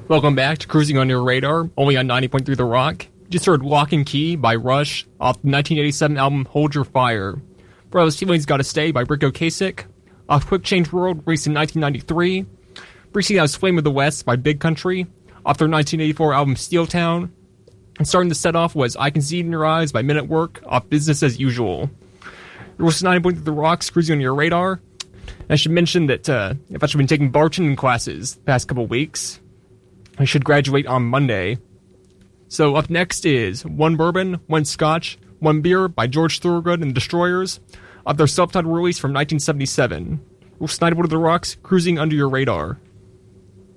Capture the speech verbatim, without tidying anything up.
Welcome back to Cruising on Your Radar, only on ninety point three The Rock. You just heard Lock and Key by Rush off the nineteen eighty-seven album Hold Your Fire. Brothers Feelings Gotta Stay by Rico Kasich off Quick Change World, released in nineteen ninety-three. Preceding that was Flame of the West by Big Country off their nineteen eighty-four album Steel Town. And starting the set off was I Can See It in Your Eyes by Men at Work off Business as Usual. You're listening to ninety point three The Rock's Cruising on Your Radar. And I should mention that uh, I've actually been taking bartending classes the past couple weeks. I should graduate on Monday. So up next is One Bourbon, One Scotch, One Beer by George Thorogood and the Destroyers of their self-titled release from nineteen seventy-seven. We're Sniper to the Rocks, Cruising Under Your Radar.